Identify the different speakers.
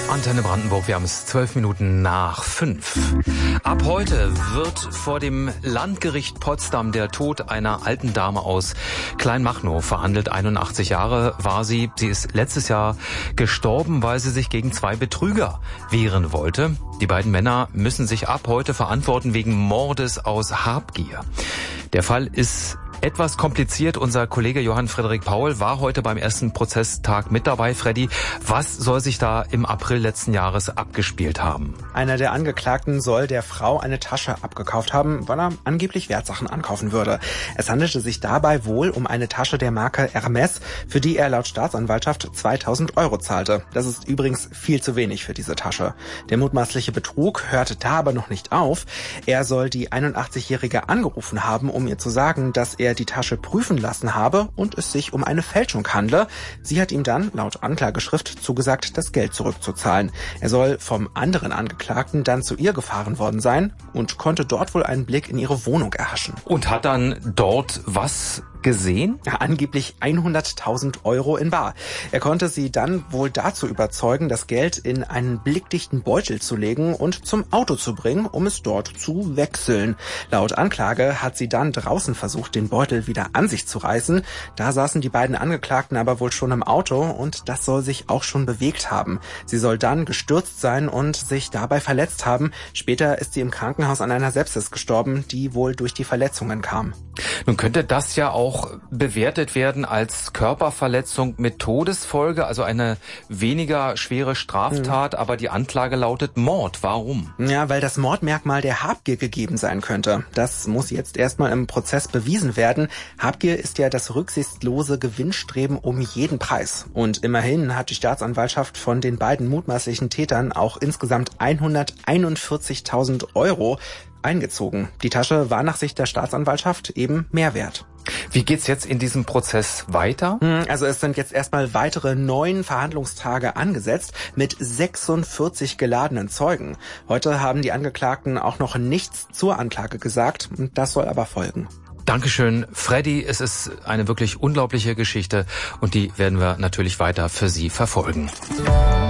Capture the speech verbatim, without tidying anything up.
Speaker 1: Antenne Brandenburg, wir haben es zwölf Minuten nach fünf. Ab heute wird vor dem Landgericht Potsdam der Tod einer alten Dame aus Kleinmachnow verhandelt. einundachtzig Jahre war sie. Sie ist letztes Jahr gestorben, weil sie sich gegen zwei Betrüger wehren wollte. Die beiden Männer müssen sich ab heute verantworten wegen Mordes aus Habgier. Der Fall ist etwas kompliziert. Unser Kollege Johann Frederik Paul war heute beim ersten Prozesstag mit dabei. Freddy, was soll sich da im April letzten Jahres abgespielt haben?
Speaker 2: Einer der Angeklagten soll der Frau eine Tasche abgekauft haben, weil er angeblich Wertsachen ankaufen würde. Es handelte sich dabei wohl um eine Tasche der Marke Hermes, für die er laut Staatsanwaltschaft zweitausend Euro zahlte. Das ist übrigens viel zu wenig für diese Tasche. Der mutmaßliche Betrug hörte da aber noch nicht auf. Er soll die einundachtzigjährige angerufen haben, um ihr zu sagen, dass er die Tasche prüfen lassen habe und es sich um eine Fälschung handle. Sie hat ihm dann laut Anklageschrift zugesagt, das Geld zurückzuzahlen. Er soll vom anderen Angeklagten dann zu ihr gefahren worden sein und konnte dort wohl einen Blick in ihre Wohnung erhaschen.
Speaker 1: Und hat dann dort was gesehen?
Speaker 2: Ja, angeblich hunderttausend Euro in bar. Er konnte sie dann wohl dazu überzeugen, das Geld in einen blickdichten Beutel zu legen und zum Auto zu bringen, um es dort zu wechseln. Laut Anklage hat sie dann draußen versucht, den Beutel wieder an sich zu reißen. Da saßen die beiden Angeklagten aber wohl schon im Auto und das soll sich auch schon bewegt haben. Sie soll dann gestürzt sein und sich dabei verletzt haben. Später ist sie im Krankenhaus an einer Sepsis gestorben, die wohl durch die Verletzungen kam.
Speaker 1: Nun könnte das ja auch bewertet werden als Körperverletzung mit Todesfolge, also eine weniger schwere Straftat, mhm. aber die Anklage lautet Mord. Warum?
Speaker 2: Ja, weil das Mordmerkmal der Habgier gegeben sein könnte. Das muss jetzt erstmal im Prozess bewiesen werden. Habgier ist ja das rücksichtslose Gewinnstreben um jeden Preis. Und immerhin hat die Staatsanwaltschaft von den beiden mutmaßlichen Tätern auch insgesamt hunderteinundvierzigtausend Euro eingezogen. Die Tasche war nach Sicht der Staatsanwaltschaft eben mehr wert.
Speaker 1: Wie geht's jetzt in diesem Prozess weiter?
Speaker 2: Also es sind jetzt erstmal weitere neun Verhandlungstage angesetzt mit sechsundvierzig geladenen Zeugen. Heute haben die Angeklagten auch noch nichts zur Anklage gesagt. Das soll aber folgen.
Speaker 1: Dankeschön, Freddy. Es ist eine wirklich unglaubliche Geschichte und die werden wir natürlich weiter für Sie verfolgen.